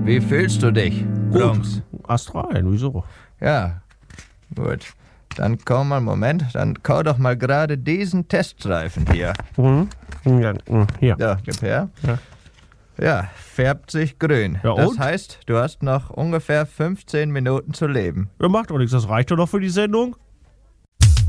Wie fühlst du dich, Jungs? Astral, wieso? Ja, gut. Dann komm mal, Moment, dann kau doch mal gerade diesen Teststreifen hier. Ja, hier. Ja, gib her. Ja. Ja, färbt sich grün. Ja, Das und? heißt, du hast noch ungefähr 15 Minuten zu leben. Ja, macht doch nichts, das reicht doch noch für die Sendung.